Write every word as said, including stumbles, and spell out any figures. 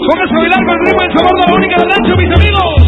Con eso bailar con el ritmo y el sabor de la única del rancho, mis amigos.